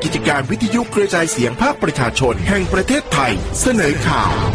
กิจการวิทยุกระจายเสียงภาคประชาชนแห่งประเทศไทยเสนอข่าว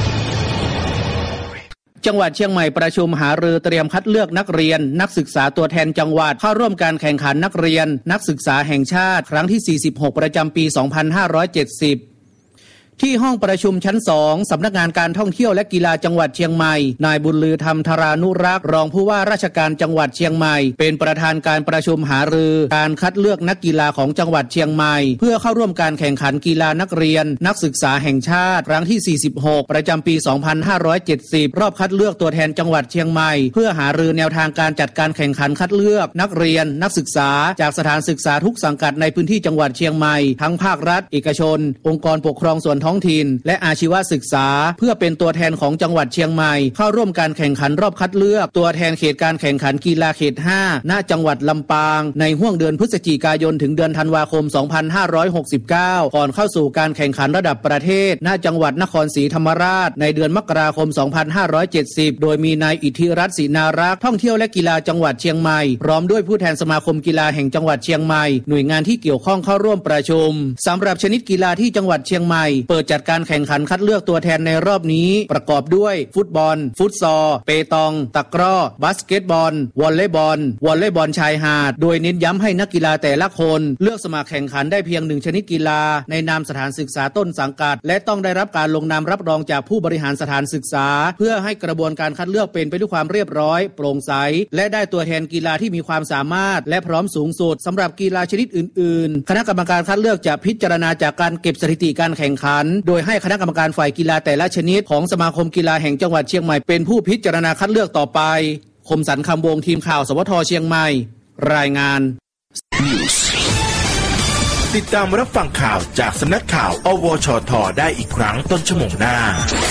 จังหวัดเชียงใหม่ประชุมหารือเตรียมคัดเลือกนักเรียนนักศึกษาตัวแทนจังหวัดเข้าร่วมการแข่งขันนักเรียนนักศึกษาแห่งชาติครั้งที่46ประจำปี2570ที่ห้องประชุมชั้น2สำนักงานการท่องเที่ยวและกีฬาจังหวัดเชียงใหม่นายบุญลือธรรมธารานุรักษ์รองผู้ว่าราชการจังหวัดเชียงใหม่เป็นประธานการประชุมหารือการคัดเลือกนักกีฬาของจังหวัดเชียงใหม่เพื่อเข้าร่วมการแข่งขันกีฬานักเรียนนักศึกษาแห่งชาติครั้งที่46ประจำปี2570รอบคัดเลือกตัวแทนจังหวัดเชียงใหม่เพื่อหารือแนวทางการจัดการแข่งขันคัดเลือกนักเรียนนักศึกษาจากสถานศึกษาทุกสังกัดในพื้นที่จังหวัดเชียงใหม่ทั้งภาครัฐเอกชนองค์กรปกครองส่วนท้องถิ่นและอาชีวศึกษาเพื่อเป็นตัวแทนของจังหวัดเชียงใหม่เข้าร่วมการแข่งขันรอบคัดเลือกตัวแทนเขตการแข่งขันกีฬาเขต5ณจังหวัดลำปางในห้วงเดือนพฤศจิกายนถึงเดือนธันวาคม2569ก่อนเข้าสู่การแข่งขันระดับประเทศณจังหวัดนครศรีธรรมราชในเดือนมกราคม2570โดยมีนายอิทธิรัตน์ศรีนารักษ์ท่องเที่ยวและกีฬาจังหวัดเชียงใหม่พร้อมด้วยผู้แทนสมาคมกีฬาแห่งจังหวัดเชียงใหม่หน่วยงานที่เกี่ยวข้องเข้าร่วมประชุมสำหรับชนิดกีฬาที่จังหวัดเชียงใหม่เปิดจัดการแข่งขันคัดเลือกตัวแทนในรอบนี้ประกอบด้วยฟุตบอลฟุตซอลเปตองตะกร้อบาสเกตบอลวอลเลย์บอลชายหาดโดยเน้นย้ำให้นักกีฬาแต่ละคนเลือกสมัครแข่งขันได้เพียง1ชนิดกีฬาในนามสถานศึกษาต้นสังกัดและต้องได้รับการลงนามรับรองจากผู้บริหารสถานศึกษาเพื่อให้กระบวนการคัดเลือกเป็นไปด้วยความเรียบร้อยโปร่งใสและได้ตัวแทนกีฬาที่มีความสามารถและพร้อมสูงสุดสำหรับกีฬาชนิดอื่นๆคณะกรรมการคัดเลือกจะพิจารณาจากการเก็บสถิติการแข่งขันโดยให้คณะกรรมการฝ่ายกีฬาแต่ละชนิดของสมาคมกีฬาแห่งจังหวัดเชียงใหม่เป็นผู้พิจารณาคัดเลือกต่อไปคมสันต์คำวงทีมข่าวสวทเชียงใหม่รายงานติดตามรับฟังข่าวจากสำนักข่าวอวชท.ได้อีกครั้งต้นชั่วโมงหน้า